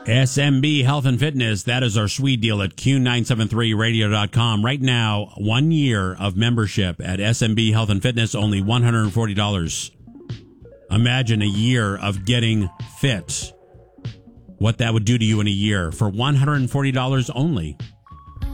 SMB Health and Fitness, that is our sweet deal at Q973radio.com. Right now, 1 year of membership at SMB Health and Fitness, only $140. Imagine a year of getting fit. What that would do to you in a year for $140 only.